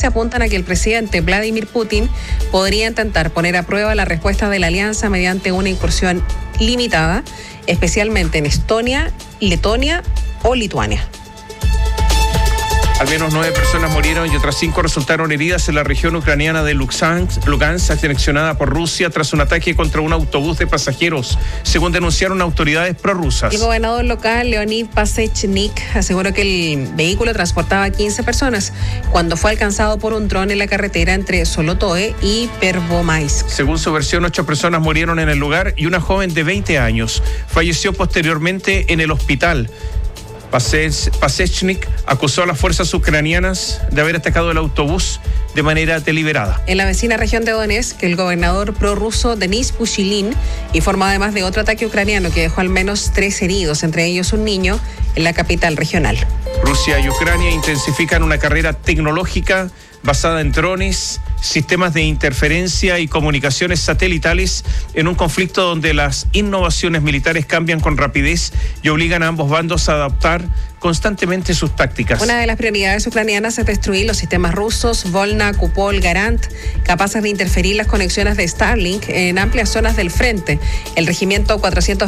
apuntan a que el presidente Vladimir Putin podría intentar poner a prueba la respuesta de la alianza mediante una incursión limitada, especialmente en Estonia, Letonia o Lituania. Al menos 9 personas murieron y otras 5 resultaron heridas en la región ucraniana de Lugansk, anexionada por Rusia tras un ataque contra un autobús de pasajeros, según denunciaron autoridades prorrusas. El gobernador local, Leonid Pasechnik, aseguró que el vehículo transportaba 15 personas cuando fue alcanzado por un dron en la carretera entre Solotoe y Pervomaisk. Según su versión, 8 personas murieron en el lugar y una joven de 20 años falleció posteriormente en el hospital. Pasechnik acusó a las fuerzas ucranianas de haber atacado el autobús de manera deliberada. En la vecina región de Donetsk, el gobernador prorruso Denis Pushilin informó además de otro ataque ucraniano que dejó al menos 3 heridos, entre ellos un niño, en la capital regional. Rusia y Ucrania intensifican una carrera tecnológica basada en drones, sistemas de interferencia y comunicaciones satelitales en un conflicto donde las innovaciones militares cambian con rapidez y obligan a ambos bandos a adaptar constantemente sus tácticas. Una de las prioridades ucranianas es destruir los sistemas rusos Volna, Kupol, Garant, capaces de interferir las conexiones de Starlink en amplias zonas del frente. El regimiento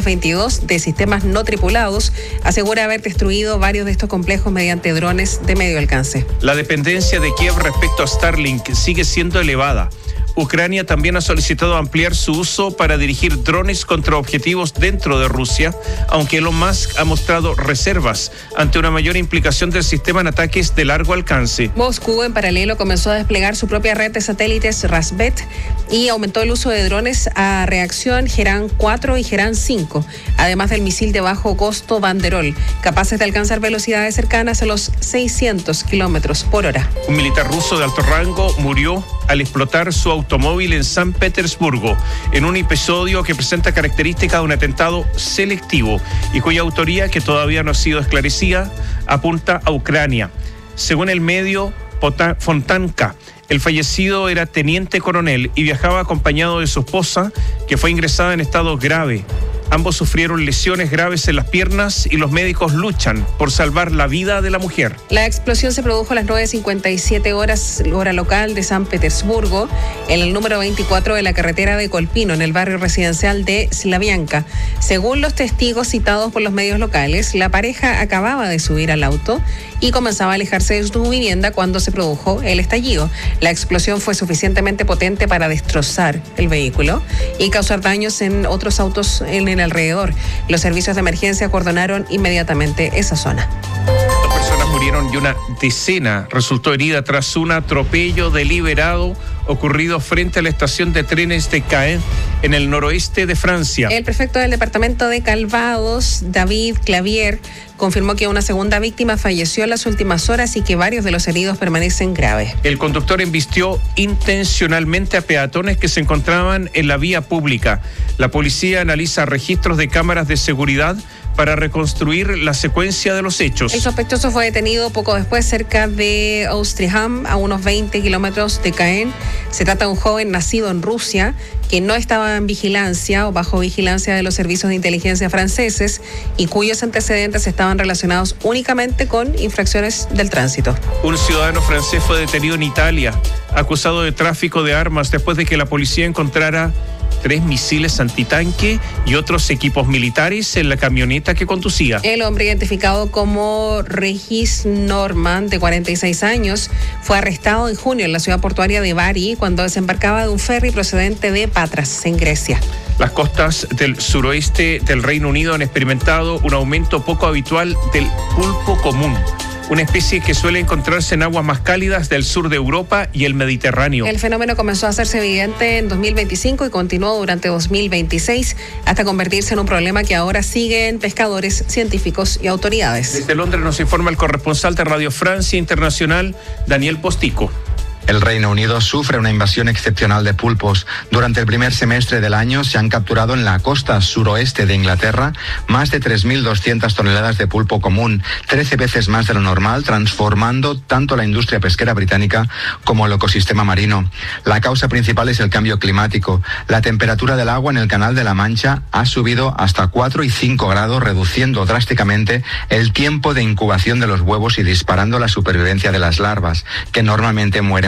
422 de sistemas no tripulados asegura haber destruido varios de estos complejos mediante drones de medio alcance. La dependencia de Kiev respecto a Starlink sigue siendo elevada. Ucrania también ha solicitado ampliar su uso para dirigir drones contra objetivos dentro de Rusia, aunque Elon Musk ha mostrado reservas ante una mayor implicación del sistema en ataques de largo alcance. Moscú, en paralelo, comenzó a desplegar su propia red de satélites Rasbet y aumentó el uso de drones a reacción Geran 4 y Geran 5, además del misil de bajo costo Banderol, capaces de alcanzar velocidades cercanas a los 600 kilómetros por hora. Un militar ruso de alto rango murió al explotar su automóvil en San Petersburgo, en un episodio que presenta características de un atentado selectivo y cuya autoría, que todavía no ha sido esclarecida, apunta a Ucrania. Según el medio Fontanka, el fallecido era teniente coronel y viajaba acompañado de su esposa, que fue ingresada en estado grave. Ambos sufrieron lesiones graves en las piernas y los médicos luchan por salvar la vida de la mujer. La explosión se produjo a las 9:57 horas, hora local de San Petersburgo, en el número 24 de la carretera de Kolpino, en el barrio residencial de Slavianka. Según los testigos citados por los medios locales, la pareja acababa de subir al auto y comenzaba a alejarse de su vivienda cuando se produjo el estallido. La explosión fue suficientemente potente para destrozar el vehículo y causar daños en otros autos en el alrededor. Los servicios de emergencia acordonaron inmediatamente esa zona. 2 personas murieron y una decena resultó herida tras un atropello deliberado ocurrido frente a la estación de trenes de Caen, en el noroeste de Francia. El prefecto del departamento de Calvados, David Clavier, confirmó que una segunda víctima falleció en las últimas horas y que varios de los heridos permanecen graves. El conductor embistió intencionalmente a peatones que se encontraban en la vía pública. La policía analiza registros de cámaras de seguridad para reconstruir la secuencia de los hechos. El sospechoso fue detenido poco después cerca de Ouistreham, a unos 20 kilómetros de Caen. Se trata de un joven nacido en Rusia que no estaba en vigilancia o bajo vigilancia de los servicios de inteligencia franceses y cuyos antecedentes estaban relacionados únicamente con infracciones del tránsito. Un ciudadano francés fue detenido en Italia, acusado de tráfico de armas después de que la policía encontrara 3 misiles antitanque y otros equipos militares en la camioneta que conducía. El hombre, identificado como Regis Norman, de 46 años, fue arrestado en junio en la ciudad portuaria de Bari cuando desembarcaba de un ferry procedente de Patras, en Grecia. Las costas del suroeste del Reino Unido han experimentado un aumento poco habitual del pulpo común, una especie que suele encontrarse en aguas más cálidas del sur de Europa y el Mediterráneo. El fenómeno comenzó a hacerse evidente en 2025 y continuó durante 2026 hasta convertirse en un problema que ahora siguen pescadores, científicos y autoridades. Desde Londres nos informa el corresponsal de Radio Francia Internacional, Daniel Postico. El Reino Unido sufre una invasión excepcional de pulpos. Durante el primer semestre del año se han capturado en la costa suroeste de Inglaterra más de 3.200 toneladas de pulpo común, 13 veces más de lo normal, transformando tanto la industria pesquera británica como el ecosistema marino. La causa principal es el cambio climático. La temperatura del agua en el Canal de la Mancha ha subido hasta 4 y 5 grados, reduciendo drásticamente el tiempo de incubación de los huevos y disparando la supervivencia de las larvas, que normalmente mueren